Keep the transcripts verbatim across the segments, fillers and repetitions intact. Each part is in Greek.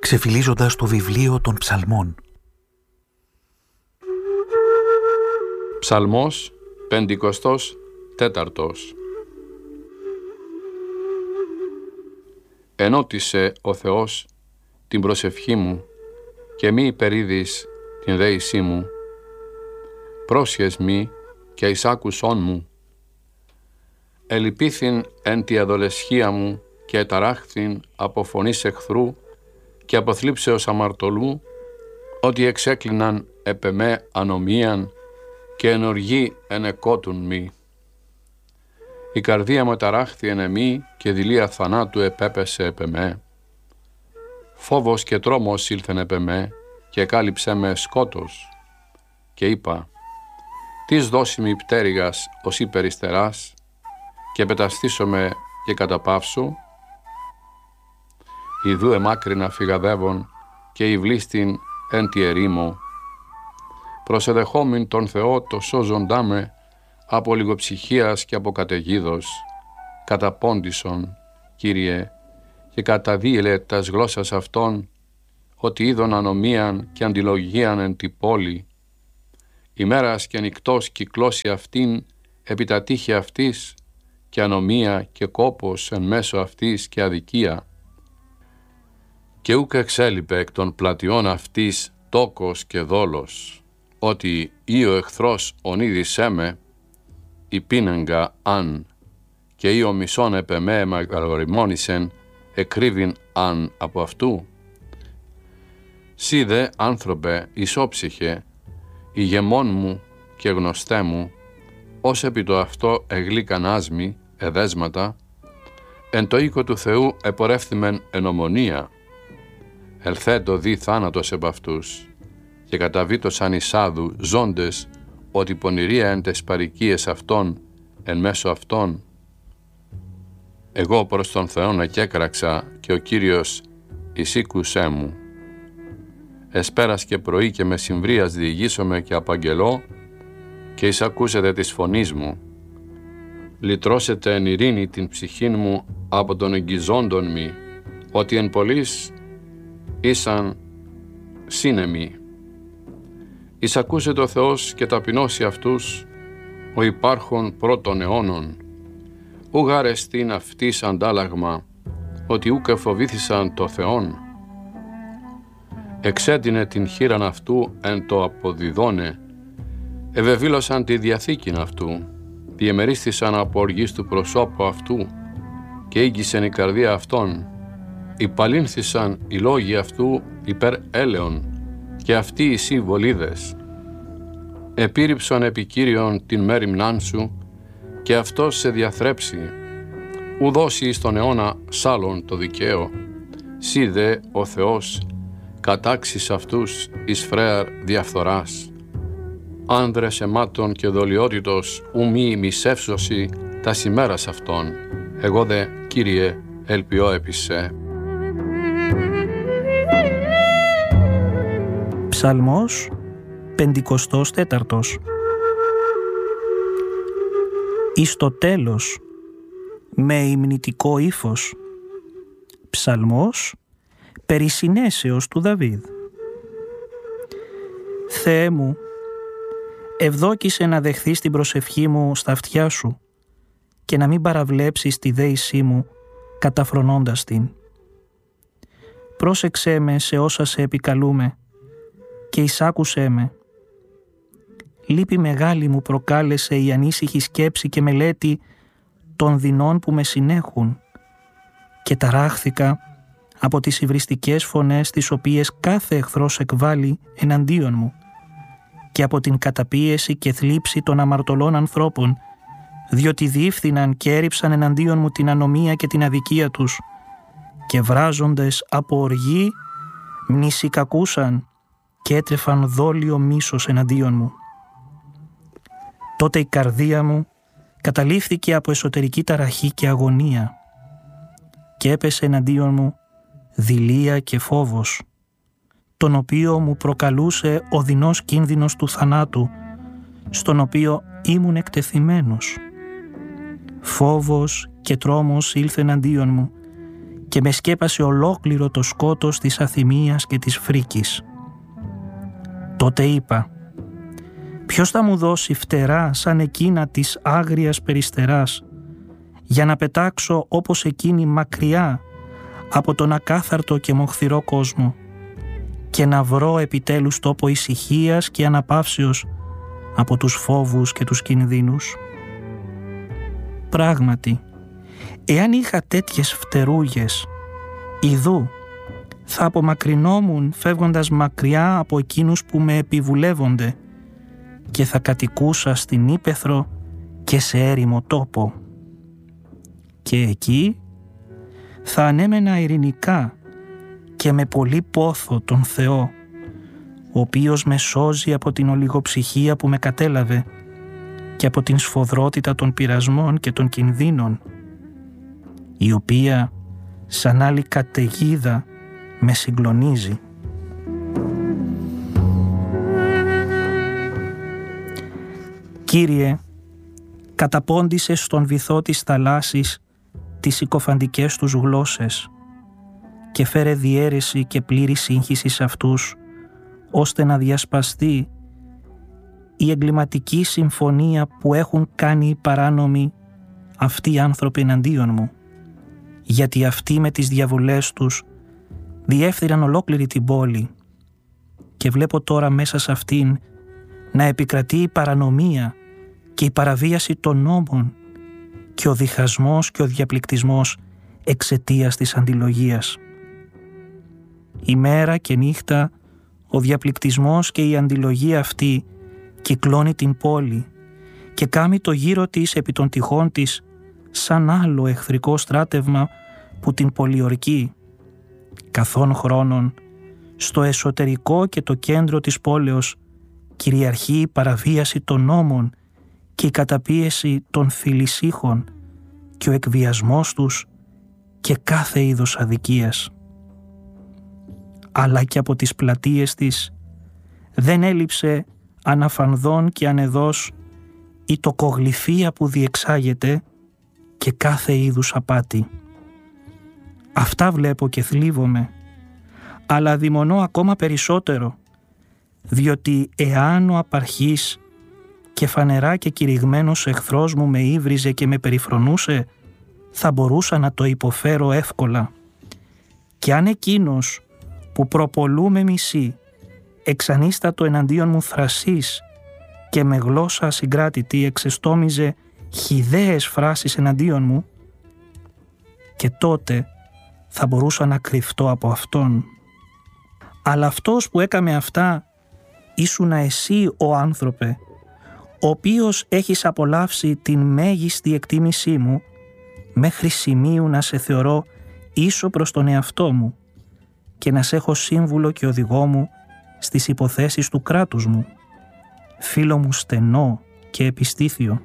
ξεφυλίζοντας το βιβλίο των ψαλμών. Ψαλμός πεντηκοστός τέταρτος. Ενώτισε ο Θεός την προσευχή μου και μη υπερίδεις την δέησή μου. Πρόσχες μη και εισάκουσόν μου. Ελυπήθην εν τη αδολεσχία μου και εταράχθην από φωνής εχθρού και από θλίψεως αμαρτωλού, ότι εξέκλειναν επ' εμέ ανομίαν και εν οργή ενεκότουν μη. Η καρδία μου εταράχθη εν εμή και δειλία θανάτου επέπεσε επ' εμέ. Φόβος και τρόμος ήλθεν επ' εμέ και εκάλυψε με σκότος. Και είπα, τις δώσιμη πτέρυγας ως υπεριστεράς και πεταστήσομαι και καταπαύσου. Ιδού εμάκρινα φυγαδεύων και υβλίστην εν τη ερήμο. Προσεδεχόμην τον Θεό το σώζοντά με από λιγοψυχίας και από καταιγίδος. Καταπόντισον, Κύριε, και καταδίελε τας γλώσσας αυτών, ότι είδον ανομίαν και αντιλογίαν εν τη πόλη. Ημέρας και νυκτός κυκλώσει αυτήν επί τα τείχη αυτής, και ανομία και κόπος εν μέσω αυτής και αδικία. Και ούκ εξέλιπε εκ των πλατιών αυτής τόκος και δόλος, ότι ή ο εχθρός ονείδησέ με, η πίνεγγα αν, και ή ο μισόν επ' εμέ μεγαλοριμόνησεν, εκρύβειν αν από αυτού. Σύ δε, άνθρωπε, ισόψυχε, ηγεμόν μου και γνωστέ μου, ως επί το αυτό εγλίκαν άσμη, εδέσματα, εν το οίκο του Θεού επορεύθυμεν εν ομονία. Ελθέτω δι θάνατος επ' αυτούς, και καταβήτωσαν εισάδου ζώντες, ότι πονηρία εν τες παροικίες αυτών, εν μέσω αυτών. Εγώ προς τον Θεόν εκέκραξα και ο Κύριος εισήκουσέ μου. Εσπέρας και πρωί και μεσημβρίας διηγήσομαι και απαγγελώ και εισακούσετε της φωνής μου. Λυτρώσετε εν ειρήνη την ψυχήν μου από τον εγγυζόντον μη, ότι εν πολλής ήσαν σύνεμοι. Εισακούσετε ο Θεός και ταπεινώσει αυτούς, ο υπάρχων πρώτων αιώνων. Ου γάρεστην αυτής αντάλλαγμα, ότι ούκ εφοβήθησαν το Θεόν. Εξέτεινε την χείραν αυτού εν το αποδιδώνε, ευεβήλωσαν τη διαθήκην αυτού, διεμερίστησαν από οργής του προσώπου αυτού και ήγγισεν η καρδία αυτών. Υπαλύνθησαν οι λόγοι αυτού υπέρ έλεον και αυτοί οι συμβολίδες. Επίρρυψον επί Κύριον την μέριμνάν σου και αυτός σε διαθρέψει. Ου δώσει εις τον αιώνα σάλον το δικαίο. Σύ δε ο Θεός κατάξεις αυτούς εις φρέαρ διαφθοράς. Άνδρες αιμάτων και δολιότητος ου μη μισεύσωση τα ημέρας αυτών. Εγώ δε, Κύριε, ελπιώ επισέ. Ψαλμός πεντηκοστός τέταρτος. Εις το τέλος, με υμνητικό ύφος. Ψαλμός περί συνέσεως του Δαβίδ. Θεέ μου, ευδόκησε να δεχθείς την προσευχή μου στα αυτιά σου και να μην παραβλέψεις τη δέησή μου καταφρονώντας την. Πρόσεξέ με σε όσα σε επικαλούμε και εισάκουσέ με. Λύπη μεγάλη μου προκάλεσε η ανήσυχη σκέψη και μελέτη των δεινών που με συνέχουν και ταράχθηκα από τις υβριστικές φωνές τις οποίες κάθε εχθρός εκβάλλει εναντίον μου και από την καταπίεση και θλίψη των αμαρτωλών ανθρώπων, διότι διεύθυναν και έριψαν εναντίον μου την ανομία και την αδικία τους και βράζοντες από οργή μνησικακούσαν και έτρεφαν δόλιο μίσος εναντίον μου. Τότε η καρδία μου καταλήφθηκε από εσωτερική ταραχή και αγωνία και έπεσε εναντίον μου δειλία και φόβος, τον οποίο μου προκαλούσε ο δεινός κίνδυνος του θανάτου, στον οποίο ήμουν εκτεθειμένος. Φόβος και τρόμος ήλθε εναντίον μου και με σκέπασε ολόκληρο το σκότος της αθυμίας και της φρίκης. Τότε είπα, ποιος θα μου δώσει φτερά σαν εκείνα της άγριας περιστεράς, για να πετάξω όπως εκείνη μακριά από τον ακάθαρτο και μοχθηρό κόσμο και να βρω επιτέλους τόπο ησυχίας και αναπαύσεως από τους φόβους και τους κινδύνους. Πράγματι, εάν είχα τέτοιες φτερούγες, ιδού θα απομακρυνόμουν φεύγοντας μακριά από εκείνους που με επιβουλεύονται και θα κατοικούσα στην ύπαιθρο και σε έρημο τόπο. Και εκεί θα ανέμενα ειρηνικά και με πολύ πόθο τον Θεό, ο οποίος με σώζει από την ολιγοψυχία που με κατέλαβε και από την σφοδρότητα των πειρασμών και των κινδύνων, η οποία σαν άλλη καταιγίδα με συγκλονίζει. Κύριε, καταπώντησες στον βυθό της θαλάσσης τις συκοφαντικές τους γλώσσες και φέρε διαίρεση και πλήρη σύγχυση σε αυτούς, ώστε να διασπαστεί η εγκληματική συμφωνία που έχουν κάνει οι παράνομοι αυτοί οι άνθρωποι εναντίον μου, γιατί αυτοί με τις διαβουλές τους διέφθυραν ολόκληρη την πόλη και βλέπω τώρα μέσα σε αυτήν να επικρατεί η παρανομία και η παραβίαση των νόμων και ο διχασμός και ο διαπληκτισμός εξαιτίας της αντιλογίας. Ημέρα και νύχτα ο διαπληκτισμός και η αντιλογία αυτή κυκλώνει την πόλη και κάνει το γύρο της επί των τυχών της σαν άλλο εχθρικό στράτευμα που την πολιορκεί. Καθόν χρόνων στο εσωτερικό και το κέντρο της πόλεως κυριαρχεί η παραβίαση των νόμων και η καταπίεση των φιλησύχων και ο εκβιασμός τους και κάθε είδος αδικίας. Αλλά και από τις πλατείες της δεν έλειψε αναφανδόν και ανεδώς η τοκογλυφία που διεξάγεται και κάθε είδους απάτη. Αυτά βλέπω και θλίβομαι, αλλά αδειμονώ ακόμα περισσότερο, διότι εάν ο απαρχής και φανερά και κηρυγμένος εχθρός μου με ύβριζε και με περιφρονούσε, θα μπορούσα να το υποφέρω εύκολα. Και αν εκείνος που προπολούμε μισή εξανίστατο εναντίον μου θρασής και με γλώσσα ασυγκράτητη εξεστόμιζε χυδαίες φράσεις εναντίον μου, και τότε θα μπορούσα να κρυφτώ από αυτόν. Αλλά αυτός που έκαμε αυτά ήσουνα εσύ, ο άνθρωπε, ο οποίος έχεις απολαύσει την μέγιστη εκτίμησή μου μέχρι σημείου να σε θεωρώ ίσο προς τον εαυτό μου και να σε έχω σύμβουλο και οδηγό μου στις υποθέσεις του κράτους μου, φίλο μου στενό και επιστήθιο.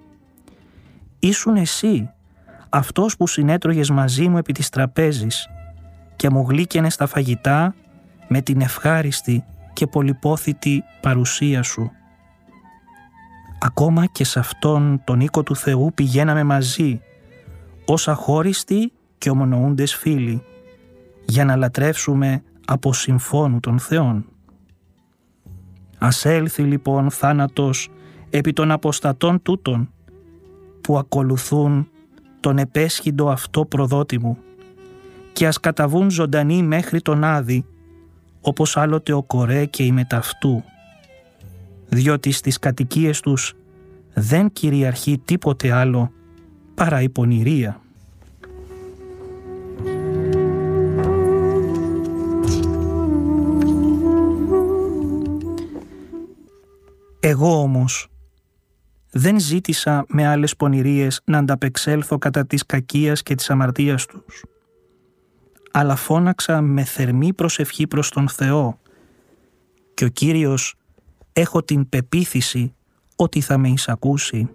Ήσουν εσύ αυτός που συνέτρωγες μαζί μου επί της τραπέζης και μου γλύκαινες στα φαγητά με την ευχάριστη και πολυπόθητη παρουσία σου. Ακόμα και σε αυτόν τον οίκο του Θεού πηγαίναμε μαζί, ως αχώριστοι και ομονοούντες φίλοι, για να λατρεύσουμε από συμφώνου των Θεών. Ας έλθει λοιπόν θάνατος επί των αποστατών τούτων, που ακολουθούν τον επέσχυντο αυτό προδότη μου, και ας καταβούν ζωντανοί μέχρι τον Άδη, όπως άλλοτε ο Κορέ και η μεταυτού, διότι στις κατοικίες τους δεν κυριαρχεί τίποτε άλλο παρά η πονηρία. Εγώ όμως δεν ζήτησα με άλλες πονηρίες να ανταπεξέλθω κατά της κακίας και της αμαρτίας τους, αλλά φώναξα με θερμή προσευχή προς τον Θεό, και ο Κύριος έχω την πεποίθηση ότι θα με εισακούσει.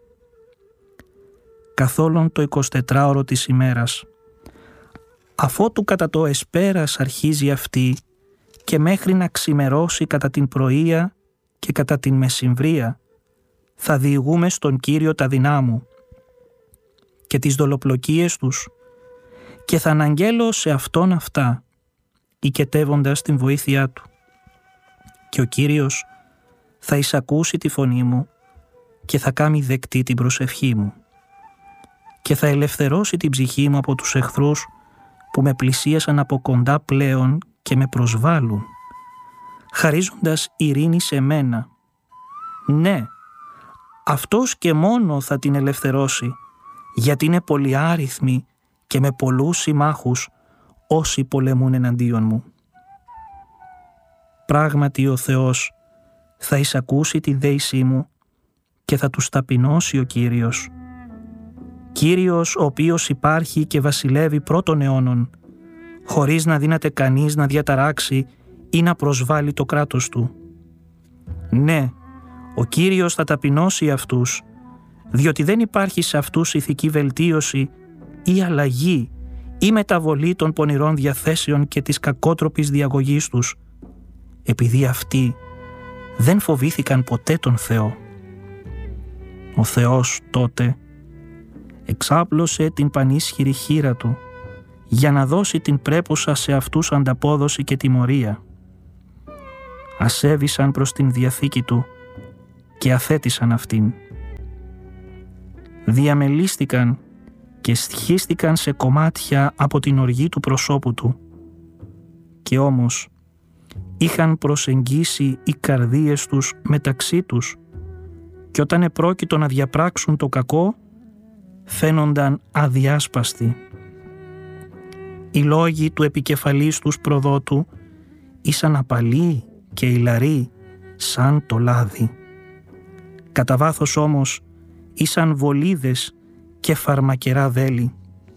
Καθόλον το εικοσιτετράωρο της ημέρας, αφότου κατά το εσπέρας αρχίζει αυτή και μέχρι να ξημερώσει κατά την πρωία και κατά την μεσημβρία, θα διηγούμε στον Κύριο τα δεινά μου και τις δολοπλοκίες τους και θα αναγγέλω σε Αυτόν αυτά, οικετεύοντας την βοήθειά Του. Και ο Κύριος θα εισακούσει τη φωνή μου και θα κάνει δεκτή την προσευχή μου και θα ελευθερώσει την ψυχή μου από τους εχθρούς που με πλησίασαν από κοντά πλέον και με προσβάλλουν, χαρίζοντας ειρήνη σε μένα. Ναι, Αυτός και μόνο θα την ελευθερώσει, γιατί είναι πολυάριθμοι και με πολλούς συμμάχους όσοι πολεμούν εναντίον μου. Πράγματι ο Θεός θα εισακούσει τη δέησή μου και θα τους ταπεινώσει ο Κύριος. Κύριος ο οποίος υπάρχει και βασιλεύει πρώτων αιώνων, χωρίς να δύναται κανείς να διαταράξει ή να προσβάλλει το κράτος Του. Ναι, ο Κύριος θα ταπεινώσει αυτούς, διότι δεν υπάρχει σε αυτούς ηθική βελτίωση ή αλλαγή ή μεταβολή των πονηρών διαθέσεων και της κακότροπης διαγωγής τους, επειδή αυτοί δεν φοβήθηκαν ποτέ τον Θεό. Ο Θεός τότε εξάπλωσε την πανίσχυρη χείρα Του για να δώσει την πρέπουσα σε αυτούς ανταπόδοση και τιμωρία. Ασέβησαν προς την Διαθήκη Του και αθέτησαν αυτήν. Διαμελίστηκαν και σχίστηκαν σε κομμάτια από την οργή του προσώπου Του, και όμως είχαν προσεγγίσει οι καρδίες τους μεταξύ τους και όταν επρόκειτο να διαπράξουν το κακό φαίνονταν αδιάσπαστοι. Οι λόγοι του επικεφαλής τους προδότου ήσαν απαλοί και ηλαροί σαν το λάδι. Κατά βάθος όμως ήσαν βολίδες και φαρμακερά δέλη.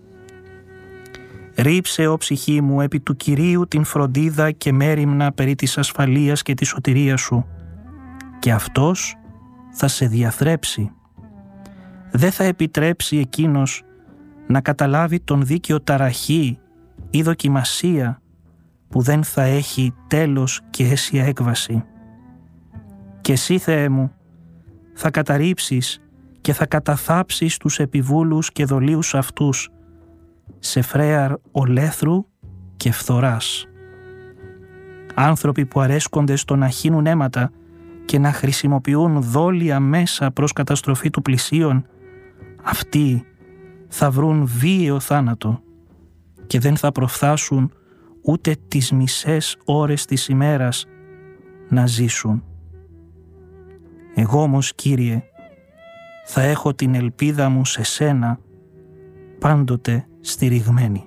Ρίψε, ο ψυχή μου, επί του Κυρίου την φροντίδα και μέριμνα περί της ασφαλείας και της σωτηρίας σου, και Αυτός θα σε διαθρέψει. Δεν θα επιτρέψει εκείνος να καταλάβει τον δίκαιο ταραχή ή δοκιμασία που δεν θα έχει τέλος και αίσια έκβαση. Και εσύ, Θεέ μου, θα καταρρίψεις και θα καταθάψεις τους επιβούλους και δολίους αυτούς σε φρέαρ ολέθρου και φθοράς. Άνθρωποι που αρέσκονται στο να χύνουν αίματα και να χρησιμοποιούν δόλια μέσα προς καταστροφή του πλησίον, αυτοί θα βρουν βίαιο θάνατο και δεν θα προφθάσουν ούτε τις μισές ώρες της ημέρας να ζήσουν. Εγώ όμως, Κύριε, θα έχω την ελπίδα μου σε Σένα πάντοτε στηριγμένη.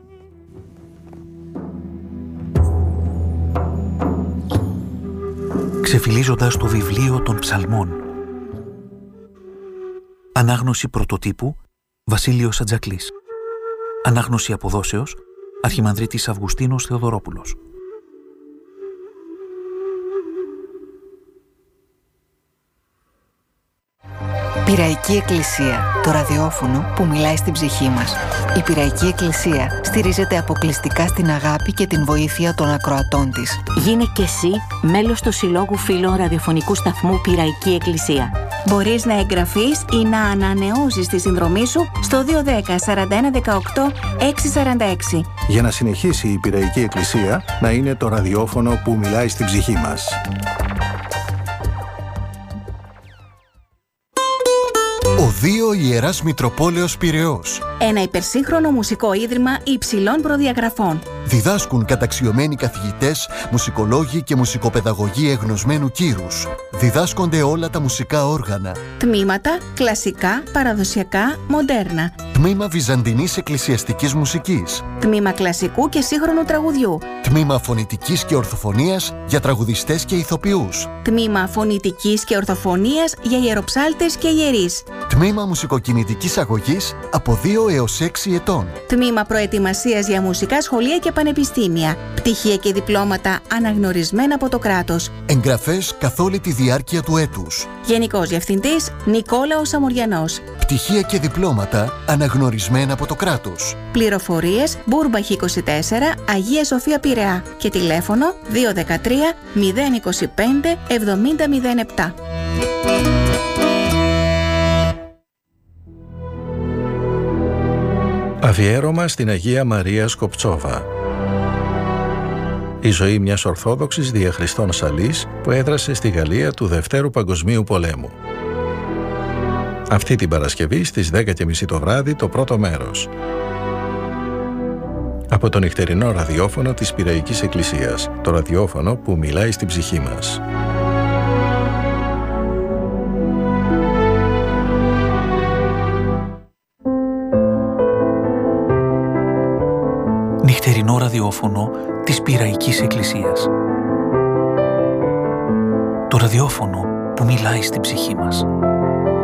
Ξεφυλίζοντας το βιβλίο των Ψαλμών. Ανάγνωση πρωτοτύπου Βασίλειος Ατζακλής. Ανάγνωση αποδόσεως Αρχιμανδρίτης Αυγουστίνος Θεοδωρόπουλος. Πειραϊκή Εκκλησία, το ραδιόφωνο που μιλάει στην ψυχή μας. Η Πειραϊκή Εκκλησία στηρίζεται αποκλειστικά στην αγάπη και την βοήθεια των ακροατών της. Γίνε και εσύ μέλος του Συλλόγου Φίλων Ραδιοφωνικού Σταθμού Πειραϊκή Εκκλησία. Μπορείς να εγγραφείς ή να ανανεώσεις τη συνδρομή σου στο δύο ένα μηδέν σαράντα ένα δεκαοκτώ έξι σαράντα έξι. Για να συνεχίσει η Πειραϊκή Εκκλησία να είναι το ραδιόφωνο που μιλάει στην ψυχή μας. Ο Δύο Ιεράς Μητροπόλεως Πειραιώς. Ένα υπερσύγχρονο μουσικό ίδρυμα υψηλών προδιαγραφών. Διδάσκουν καταξιωμένοι καθηγητές, μουσικολόγοι και μουσικοπαιδαγωγοί εγνωσμένου κύρους. Διδάσκονται όλα τα μουσικά όργανα. Τμήματα κλασικά, παραδοσιακά, μοντέρνα. Τμήμα βυζαντινής εκκλησιαστικής μουσικής. Τμήμα κλασικού και σύγχρονου τραγουδιού. Τμήμα φωνητικής και ορθοφωνίας για τραγουδιστές και ηθοποιούς. Τμήμα φωνητικής και ορθοφωνίας για ιεροψάλτες και ιερείς. Τμήμα μουσικοκινητικής αγωγής από δύο έως έξι ετών. Τμήμα προετοιμασίας για μουσικά σχολεία και πανεπιστήμια. Πτυχία και διπλώματα αναγνωρισμένα από το κράτος. Εγγραφές καθ' όλη τη διάρκεια του έτους. Γενικός Διευθυντής Νικόλαος Αμοριανός. Πτυχία και διπλώματα αναγνωρισμένα από το κράτος. Πληροφορίες Μπούρμπαχ είκοσι τέσσερα, Αγία Σοφία Πειραιά και τηλέφωνο δύο ένα τρία μηδέν είκοσι πέντε εβδομήντα μηδέν επτά. Αφιέρωμα στην Αγία Μαρία Σκοπτσόβα. Η ζωή μιας Ορθόδοξης διαχριστών Σαλής που έδρασε στη Γαλλία του Δευτέρου Παγκοσμίου Πολέμου. Αυτή την Παρασκευή στις δέκα και μισή το βράδυ το πρώτο μέρος. Από το νυχτερινό ραδιόφωνο της Πειραϊκής Εκκλησίας, το ραδιόφωνο που μιλάει στην ψυχή μας. Νυχτερινό ραδιόφωνο της Πειραϊκής Εκκλησίας. Το ραδιόφωνο που μιλάει στην ψυχή μας.